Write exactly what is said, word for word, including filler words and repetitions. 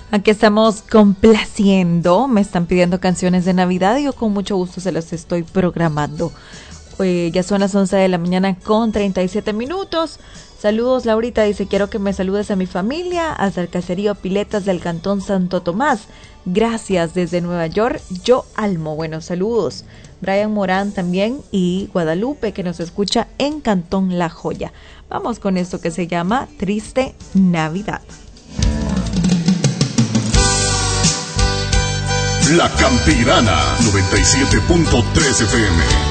Aquí estamos complaciendo, me están pidiendo canciones de Navidad y yo con mucho gusto se las estoy programando. Eh, ya son las once de la mañana con treinta y siete minutos. Saludos, Laurita, dice, quiero que me saludes a mi familia, hasta el caserío Piletas del Cantón Santo Tomás. Gracias, desde Nueva York, yo Almo. Bueno, saludos. Brian Morán también y Guadalupe, que nos escucha en Cantón La Joya. Vamos con esto que se llama Triste Navidad. La Campirana, noventa y siete punto tres F M.